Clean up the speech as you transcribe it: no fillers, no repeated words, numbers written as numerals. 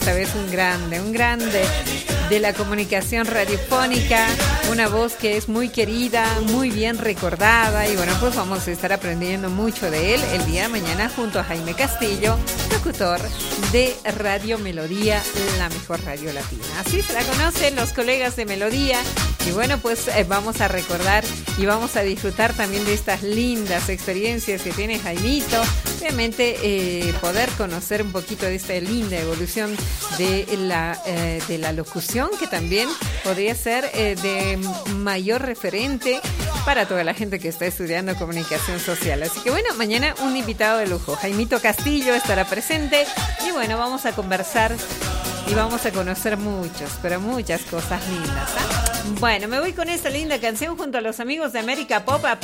esta vez un grande de la comunicación radiofónica, una voz que es muy querida, muy bien recordada, y bueno, pues vamos a estar aprendiendo mucho de él el día de mañana junto a Jaime Castillo, locutor de Radio Melodía, la mejor radio latina. Así se la conocen los colegas de Melodía, y bueno, pues vamos a recordar y vamos a disfrutar también de estas lindas experiencias que tiene Jaimito. Obviamente poder conocer un poquito de esta linda evolución de la locución, que también podría ser de mayor referente para toda la gente que está estudiando comunicación social. Así que bueno, mañana un invitado de lujo, Jaimito Castillo, estará presente, y bueno, vamos a conversar y vamos a conocer muchas cosas lindas, ¿eh? Bueno, me voy con esta linda canción junto a los amigos de América Pop.